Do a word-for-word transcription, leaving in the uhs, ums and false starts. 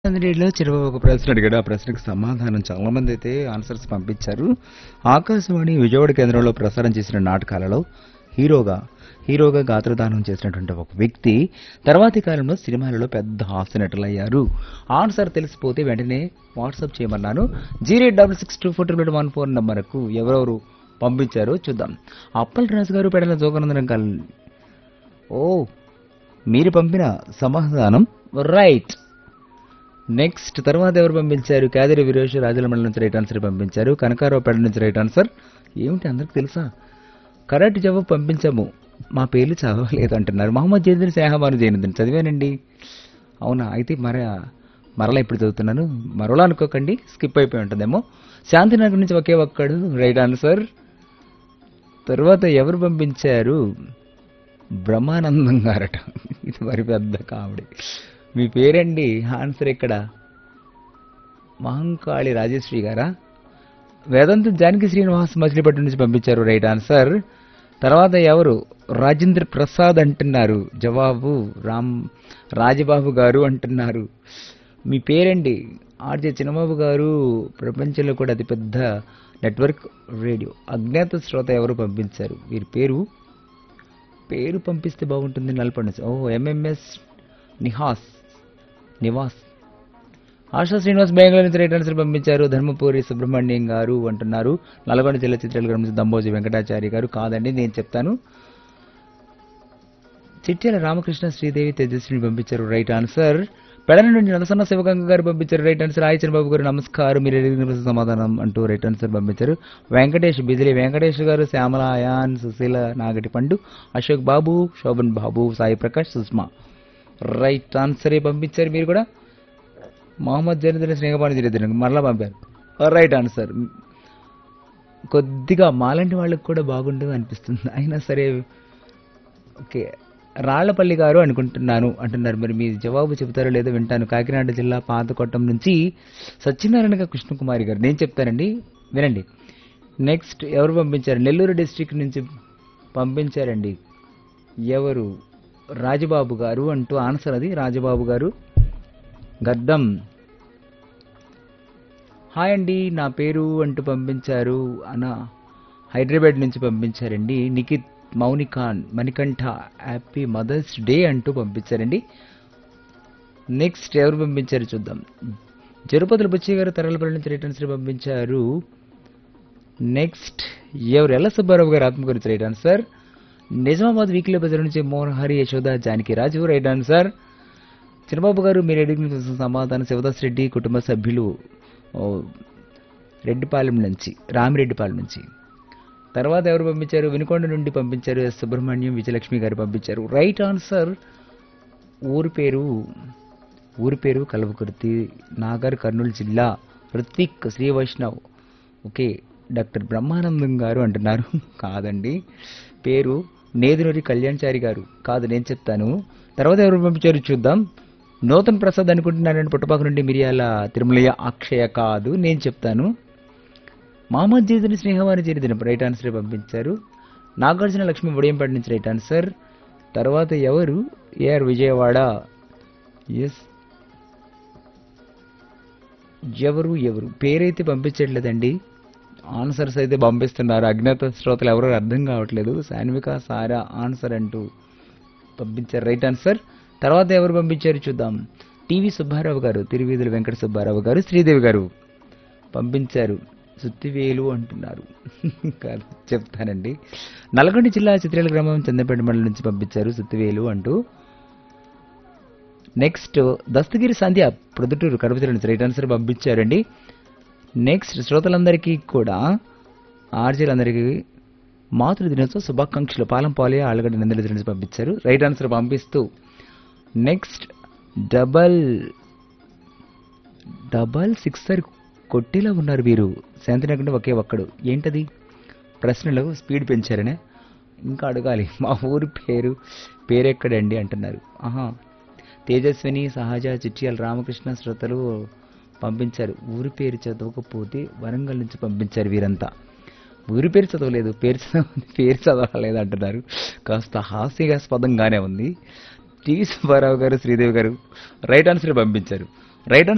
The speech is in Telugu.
రేడియోలో చిరుబాబు ఒక ప్రశ్న అడిగాడు. ఆ ప్రశ్నకు సమాధానం చాలా మంది అయితే ఆన్సర్స్ పంపించారు. ఆకాశవాణి విజయవాడ కేంద్రంలో ప్రసారం చేసిన నాటకాలలో హీరోగా హీరోగా గాత్రదానం చేసినటువంటి ఒక వ్యక్తి తర్వాతి కాలంలో సినిమాలలో పెద్ద హాస్య నటులయ్యారు. ఆన్సర్ తెలిసిపోతే వెంటనే WhatsApp చేయమన్నాను. Zero eight double six two four triple one four నంబర్కు ఎవరెవరు పంపించారో చూద్దాం. అప్పల్ రాజు గారు పెడల జోగనందనం కల్ ఓ మీరు పంపిన సమాధానం రైట్. నెక్స్ట్ తర్వాత ఎవరు పంపించారు? కేదరి వీరేష్ రాజలమండలి నుంచి రైట్ ఆన్సర్ పంపించారు. కనకారావుపేట నుంచి రైట్ ఆన్సర్. ఏమిటి అందరికి తెలుసా? కరెక్ట్ జవాబు పంపించాము, మా పేర్లు చదవలేదు అంటున్నారు. మహమ్మద్ జైనుద్దీన్ సేహబాను జైనుద్దీన్ చదివానండి. అవునా? అయితే మర మరలా ఇప్పుడు చదువుతున్నాను, మరోలా అనుకోకండి, స్కిప్ అయిపోయి ఉంటుందేమో. శాంతినగర్ నుంచి ఒకే ఒక్కడు రైట్ ఆన్సర్. తర్వాత ఎవరు పంపించారు? బ్రహ్మానందం గారట. ఇది మరి పెద్ద కామెడీ. మీ పేరండి? ఆన్సర్ ఇక్కడ మహంకాళి రాజేశ్వరి గారా? వేదాంతం జానకి శ్రీనివాస్ మచిలీపట్నం నుంచి పంపించారు రైట్ ఆన్సర్. తర్వాత ఎవరు? రాజేంద్ర ప్రసాద్ అంటున్నారు. జవాబు రామ్ రాజబాబు గారు అంటున్నారు. మీ పేరండి? ఆర్జే చిన్నబాబు గారు. ప్రపంచంలో కూడా అతిపెద్ద నెట్వర్క్ రేడియో. అజ్ఞాత శ్రోత ఎవరు పంపించారు? వీరి పేరు పేరు పంపిస్తే బాగుంటుంది. నల్పండి. ఓ ఎంఎంఎస్ నిహాస్ నివాస్. ఆశా శ్రీనివాస్ బెంగళూరు నుంచి రైట్ ఆన్సర్ పంపించారు. ధర్మపురి సుబ్రహ్మణ్యం గారు అంటున్నారు. నల్గొండ జిల్లా చిత్రాల నుంచి దంబోజి వెంకటాచారి గారు. కాదండి, నేను చెప్తాను. చిట్యాల రామకృష్ణ శ్రీదేవి తేజస్విని పంపించారు రైట్ ఆన్సర్. పెడల నుండి నరసన్న శివగంగ గారు పంపించారు రైట్ ఆన్సర్. ఆయ చంద్రబాబు గారు నమస్కారం, మీరు అడిగిన సమాధానం అంటూ రైట్ ఆన్సర్ పంపించారు. వెంకటేష్ బిజిలీ వెంకటేష్ గారు, శ్యామల అయాన్, సుశీల నాగటి పండు, అశోక్ బాబు, శోభన్ బాబు, సాయి ప్రకాష్, సుష్మా రైట్ ఆన్సరే పంపించారు. మీరు కూడా మహమ్మద్ జైనుద్దీన్ స్నేహపాణి జరిగిన మరలా పంపారు రైట్ ఆన్సర్. కొద్దిగా మాలాంటి వాళ్ళకి కూడా బాగుంటుంది అనిపిస్తుంది, అయినా సరే ఓకే. రాళ్లపల్లి గారు అనుకుంటున్నాను అంటున్నారు. మరి మీ జవాబు చెబుతారో లేదో వింటాను. కాకినాడ జిల్లా పాతకొట్టం నుంచి సత్యనారాయణ కృష్ణకుమారి గారు. నేను చెప్తానండి, వినండి. నెక్స్ట్ ఎవరు పంపించారు? నెల్లూరు డిస్ట్రిక్ట్ నుంచి పంపించారండి. ఎవరు? రాజబాబు గారు అంటూ ఆన్సర్ అది. రాజబాబు గారు గద్దం. హాయ్ అండి, నా పేరు అంటూ పంపించారు. అన హైదరాబాద్ నుంచి పంపించారండి. Nikhit మౌనికాన్ Manikanta happy mother's day అంటూ పంపించారండి. నెక్స్ట్ ఎవరు పంపించారు చూద్దాం. జరుపతుల బుచ్చి గారు తరలపల్లి నుంచి రైట్ ఆన్సర్ పంపించారు. నెక్స్ట్ ఎవరు? ఎల్ల సుబ్బారావు గారు ఆత్మ గురించి right answer. Nizamabad weekly Bazar నుంచి మోహన్ హరి యశోద జానకి రాజు రైట్ ఆన్సర్. చిన్నబాబు గారు మీరు అడిగిన సమాధానం శివదాస్ రెడ్డి కుటుంబ సభ్యులు రెడ్డిపాలెం నుంచి, రామిరెడ్డిపాలెం నుంచి. తర్వాత ఎవరు పంపించారు? వినుకొండ నుండి పంపించారు. ఎస్ సుబ్రహ్మణ్యం విజయలక్ష్మి గారు పంపించారు రైట్ ఆన్సర్. ఊరి పేరు ఊరి పేరు కల్వకుర్తి, నాగర్ కర్నూలు జిల్లా. ఋత్విక్ శ్రీ వైష్ణవ్. ఓకే. డాక్టర్ బ్రహ్మానందం గారు అంటున్నారు. కాదండి, పేరు నేదునూరి కళ్యాణ్చారి గారు. కాదు, నేను చెప్తాను. తర్వాత ఎవరు పంపించారు చూద్దాం. నూతన్ ప్రసాద్ అనుకుంటున్నానండి. పుట్టపాక నుండి మిరియాల తిరుమలయ్య అక్షయ. కాదు, నేను చెప్తాను. మహమ్మద్ జైనుద్దీన్ స్నేహవాణి చేరిదిన రైట్ ఆన్సర్ పంపించారు. నాగార్జున లక్ష్మి ఉదయంపేట నుంచి రైట్ ఆన్సర్. తర్వాత ఎవరు? ఏఆర్ విజయవాడ. ఎస్ ఎవరు ఎవరు పేరైతే పంపించట్లేదండి, ఆన్సర్స్ అయితే పంపిస్తున్నారు. అజ్ఞాత శ్రోతలు ఎవరో అర్థం కావట్లేదు. సాన్విక సారా ఆన్సర్ అంటూ పంపించారు రైట్ ఆన్సర్. తర్వాత ఎవరు పంపించారు చూద్దాం. టీవీ సుబ్బారావు గారు, తిరువీధుల వెంకట సుబ్బారావు గారు, శ్రీదేవి గారు పంపించారు. సుత్తివేలు అంటున్నారు. కాదు, చెప్తానండి. నల్గొండ జిల్లా చిత్రాల గ్రామం చంద్రపేట మండలం నుంచి పంపించారు సుత్తివేలు అంటూ. నెక్స్ట్ దస్తగిరి సంధ్య ప్రొద్దుటూరు కడప జిల్లా నుంచి రైట్ ఆన్సర్ పంపించారండి. నెక్స్ట్ శ్రోతలందరికీ కూడా, ఆర్జీలందరికీ మాతృ దినోత్సవ శుభాకాంక్షలు. పాలం పాలయ ఆలగడ్డ నందలి నుంచి పంపించారు రైట్ ఆన్సర్ పంపిస్తూ. నెక్స్ట్ డబల్ డబల్ సిక్సర్ కొట్టేలా ఉన్నారు వీరు. శాంతినగర్ ఒకే ఒక్కడు. ఏంటది? ప్రశ్నలో స్పీడ్ పెంచారనే ఇంకా అడగాలి. మా ఊరి పేరు పేరెక్కడండి అంటున్నారు. ఆహా, తేజస్విని సహజ చిట్యాల రామకృష్ణ శ్రోతలు పంపించారు. ఊరి పేరు చదవకపోతే వరంగల్ నుంచి పంపించారు వీరంతా. ఊరి పేరు చదవలేదు, పేరు చదవ పేరు చదవలేదు అంటున్నారు. కాస్త హాస్యాస్పదంగానే ఉంది. టీవీ సుబ్బారావు గారు, శ్రీదేవి గారు రైట్ ఆన్సర్ పంపించారు. Right answer